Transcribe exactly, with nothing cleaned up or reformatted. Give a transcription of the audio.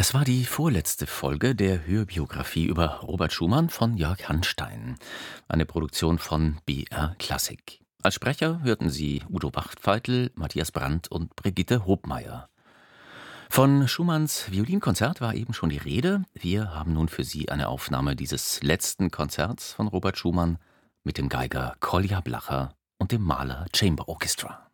Das war die vorletzte Folge der Hörbiografie über Robert Schumann von Jörg Hanstein, eine Produktion von B R Klassik. Als Sprecher hörten Sie Udo Wachtfeitel, Matthias Brandt und Brigitte Hobmeier. Von Schumanns Violinkonzert war eben schon die Rede. Wir haben nun für Sie eine Aufnahme dieses letzten Konzerts von Robert Schumann mit dem Geiger Kolja Blacher und dem Mahler Chamber Orchestra.